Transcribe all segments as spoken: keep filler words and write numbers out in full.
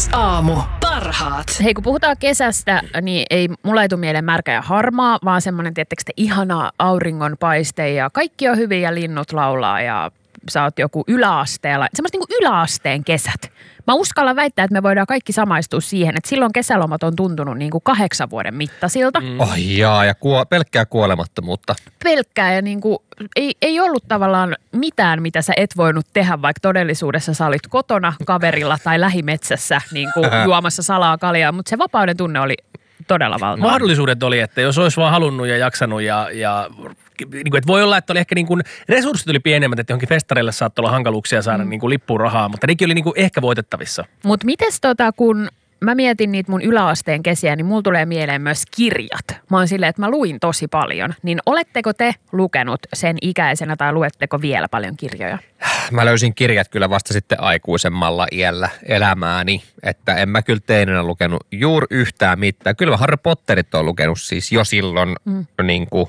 Aamu. Parhaat. Hei, kun puhutaan kesästä, niin ei mulla ei tule mieleen märkä ja harmaa, vaan semmoinen, tiettekö te, ihana auringonpaiste ja kaikki on hyvin ja linnut laulaa ja sä oot joku yläasteella. Semmoista niin kuin yläasteen kesät. Mä uskallan väittää, että me voidaan kaikki samaistua siihen, että silloin kesälomat on tuntunut niin kuin kahdeksan vuoden mittaisilta. Mm. Oh jaa, ja kuo- pelkkää kuolemattomuutta. Pelkkää ja niin kuin, ei, ei ollut tavallaan mitään, mitä sä et voinut tehdä, vaikka todellisuudessa sä olit kotona kaverilla tai lähimetsässä niin kuin juomassa salaa kaljaa, mutta se vapauden tunne oli todella valtava. Mahdollisuudet oli, että jos olisi vaan halunnut ja jaksanut ja, ja niin kuin, että voi olla, että oli ehkä niin kuin, resurssit oli pienemmät, että johonkin festareille saattoi olla hankaluuksia saada mm. niin kuin lippuun rahaa, mutta nekin oli niin kuin ehkä voitettavissa. Mutta mites tota, kun mä mietin niitä mun yläasteen kesiä, niin mulla tulee mieleen myös kirjat. Mä oon silleen, että mä luin tosi paljon. Niin oletteko te lukenut sen ikäisenä tai luetteko vielä paljon kirjoja? Mä löysin kirjat kyllä vasta sitten aikuisemmalla iällä elämääni, että en mä kyllä teinenä lukenut juuri yhtään mitään. Kyllä mä Harry Potterit on lukenut siis jo silloin mm. niin kuin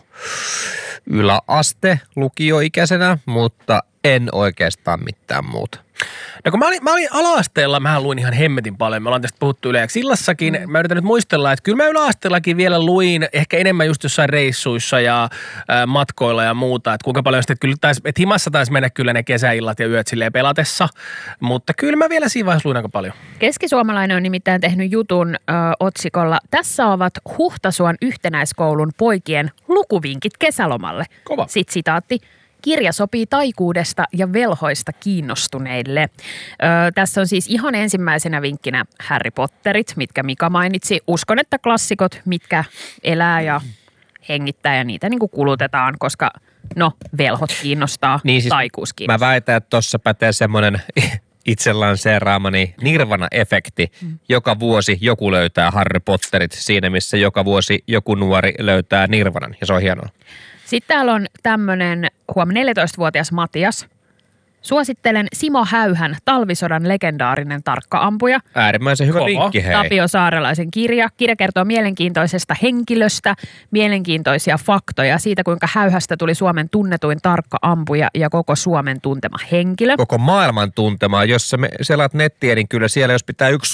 yläaste lukioikäisenä, mutta en oikeastaan mitään muuta. No kun mä olin, mä olin ala-asteella, mähän luin ihan hemmetin paljon. Me ollaan tästä puhuttu yleensä illassakin. Mm. Mä yritän nyt muistella, että kyllä mä yläasteellakin vielä luin ehkä enemmän just jossain reissuissa ja äh, matkoilla ja muuta. Että kuinka paljon sitten, että, kyllä tais, että himassa taisi mennä kyllä ne kesäillat ja yöt silleen pelatessa. Mutta kyllä mä vielä siinä vaiheessa luin aika paljon. Keskisuomalainen on nimittäin tehnyt jutun ö, otsikolla "Tässä ovat Huhtasuon yhtenäiskoulun poikien lukuvinkit kesälomalle". Kova. Sitten sitaatti. Kirja sopii taikuudesta ja velhoista kiinnostuneille. Öö, tässä on siis ihan ensimmäisenä vinkkinä Harry Potterit, mitkä Mika mainitsi. Uskon, että klassikot, mitkä elää ja hengittää ja niitä niin kuin kulutetaan, koska no, velhot kiinnostaa, niin siis taikuus kiinnostaa. Mä väitän, että tuossa pätee semmoinen itse lanseeraamani Nirvana-efekti. Mm. Joka vuosi joku löytää Harry Potterit siinä, missä joka vuosi joku nuori löytää Nirvanan, ja se on hienoa. Sitten täällä on tämmöinen huom. neljätoistavuotias Matias. Suosittelen Simo Häyhän Talvisodan legendaarinen tarkka-ampuja. Äärimmäisen hyvä Kova. vinkki, hei. Tapio Saarelaisen kirja. Kirja kertoo mielenkiintoisesta henkilöstä, mielenkiintoisia faktoja siitä, kuinka Häyhästä tuli Suomen tunnetuin tarkka-ampuja ja koko Suomen tuntema henkilö. Koko maailman tuntemaa. Jos sä selaat nettiä, niin kyllä siellä, jos pitää yksi